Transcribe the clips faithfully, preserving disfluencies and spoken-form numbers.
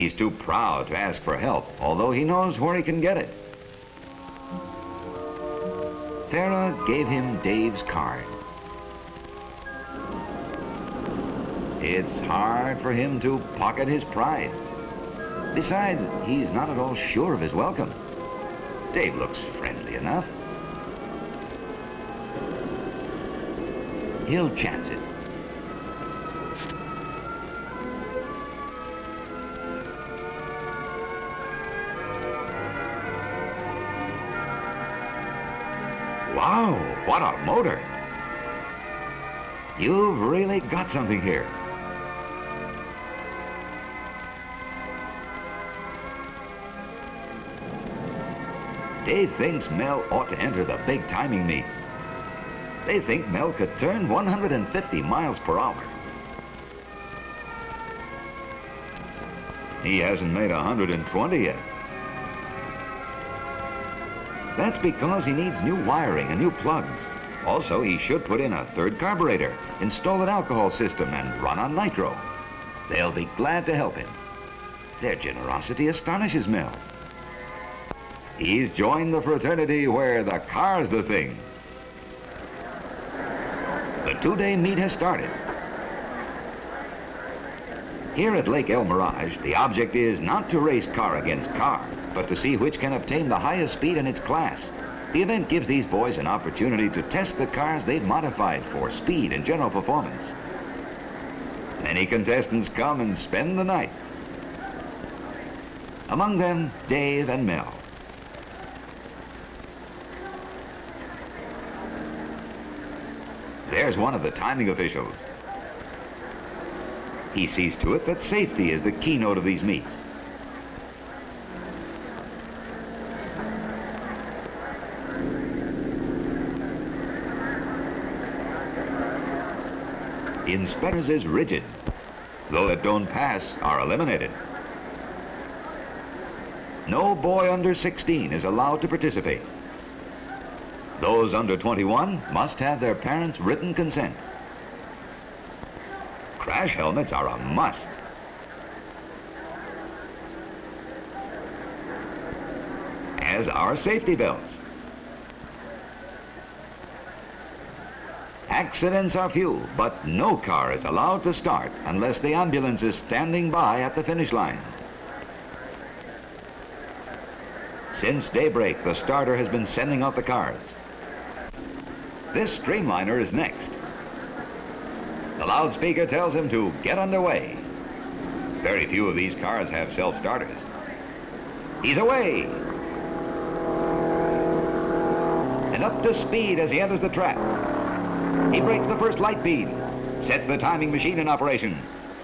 He's too proud to ask for help, although he knows where he can get it. Thera gave him Dave's card. It's hard for him to pocket his pride. Besides, he's not at all sure of his welcome. Dave looks friendly enough. He'll chance it. Wow, what a motor! You've really got something here. Dave thinks Mel ought to enter the big timing meet. They think Mel could turn one hundred fifty miles per hour. He hasn't made one hundred twenty yet. That's because he needs new wiring and new plugs. Also, he should put in a third carburetor, install an alcohol system, and run on nitro. They'll be glad to help him. Their generosity astonishes Mel. He's joined the fraternity where the car's the thing. The two-day meet has started. Here at Lake El Mirage, the object is not to race car against car, but to see which can obtain the highest speed in its class. The event gives these boys an opportunity to test the cars they've modified for speed and general performance. Many contestants come and spend the night. Among them, Dave and Mel. There's one of the timing officials. He sees to it that safety is the keynote of these meets. Inspectors is rigid. Those that don't pass are eliminated. No boy under sixteen is allowed to participate. Those under twenty-one must have their parents' written consent. Crash helmets are a must. As are safety belts. Accidents are few, but no car is allowed to start unless the ambulance is standing by at the finish line. Since daybreak, the starter has been sending out the cars. This streamliner is next. The loudspeaker tells him to get underway. Very few of these cars have self-starters. He's away! And up to speed as he enters the track. He breaks the first light beam, sets the timing machine in operation.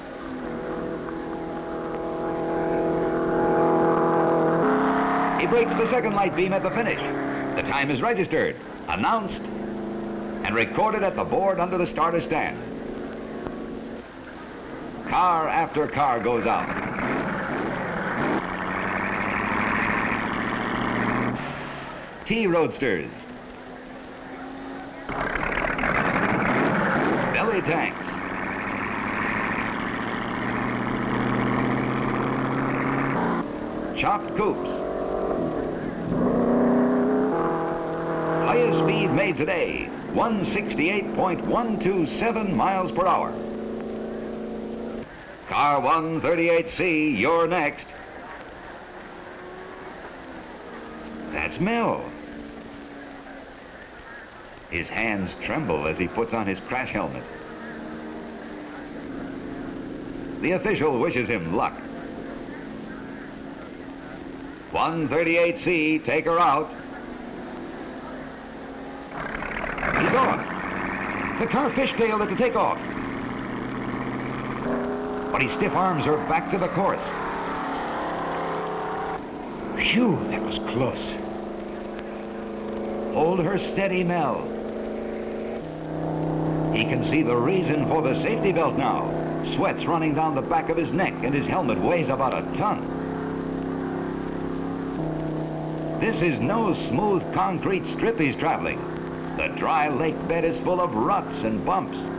He breaks the second light beam at the finish. The time is registered, announced, and recorded at the board under the starter stand. Car after car goes out. T Roadsters. Belly tanks. Chopped coupes. Highest speed made today, one sixty-eight point one two seven miles per hour. Car one thirty-eight C, you're next. That's Mel. His hands tremble as he puts on his crash helmet. The official wishes him luck. one thirty-eight C, take her out. He's on. The car fishtailed at the takeoff. But he stiff arms her back to the course. Phew, that was close. Hold her steady, Mel. He can see the reason for the safety belt now. Sweat's running down the back of his neck and his helmet weighs about a ton. This is no smooth concrete strip he's traveling. The dry lake bed is full of ruts and bumps.